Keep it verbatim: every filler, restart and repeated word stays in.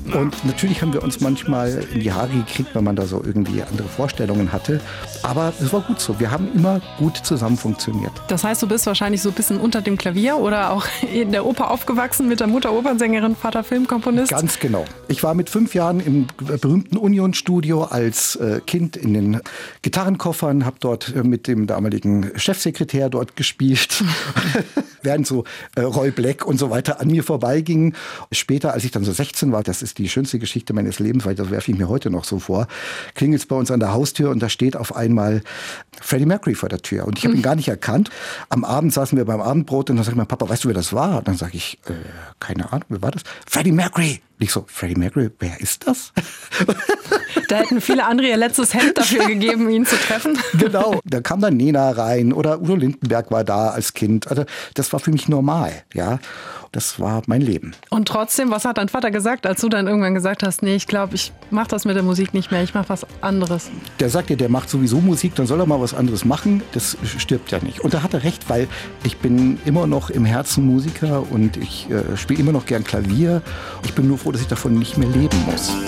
Und natürlich haben wir uns manchmal in die Haare gekriegt, weil man da so irgendwie andere Vorstellungen hatte. Aber es war gut so. Wir haben immer gut zusammen funktioniert. Das heißt, du bist wahrscheinlich so ein bisschen unter dem Klavier oder auch in der Oper aufgewachsen mit der Mutter Opernsängerin, Vater Filmkomponist? Ganz genau. Ich war mit fünf Jahren im berühmten Union-Studio als äh, Kind in den Gitarrenkoffern, habe dort äh, mit dem damaligen Chefsekretär dort gespielt, während so äh, Roy Black und so weiter an mir vorbeigingen. Später, als ich dann so sechzehn war, das ist die schönste Geschichte meines Lebens, weil das werfe ich mir heute noch so vor, klingelt es bei uns an der Haustür und da steht auf einmal Freddie Mercury vor der Tür. Und ich habe ihn gar nicht erkannt. Am Abend saßen wir beim Abendbrot und dann sagt mein Papa, weißt du, wer das war? Und dann sage ich, äh, keine Ahnung, wer war das? Freddie Mercury. Und ich so, Freddie Mercury, wer ist das? Da hätten viele andere ihr letztes Hemd dafür gegeben, ihn zu treffen. Genau, da kam dann Nena rein oder Udo Lindenberg war da als Kind. Also das war für mich normal, ja. Das war mein Leben. Und trotzdem, was hat dein Vater gesagt, als du dann irgendwann gesagt hast, nee, ich glaube, ich mache das mit der Musik nicht mehr, ich mache was anderes? Der sagt dir, der macht sowieso Musik, dann soll er mal was anderes machen. Das stirbt ja nicht. Und da hat er recht, weil ich bin immer noch im Herzen Musiker und ich äh, spiele immer noch gern Klavier. Ich bin nur froh, dass ich davon nicht mehr leben muss.